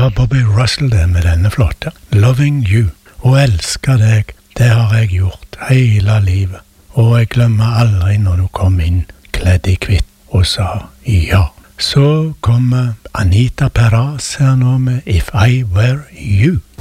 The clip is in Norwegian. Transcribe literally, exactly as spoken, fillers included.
var Bobby Russell det med denne flotte. Loving You. Å elske deg, det har jeg gjort hele livet. Og jeg glemmer aldri når du kom inn, kledd i hvitt, og sa ja. Så kommer Anita Perez her nå med If I Were You.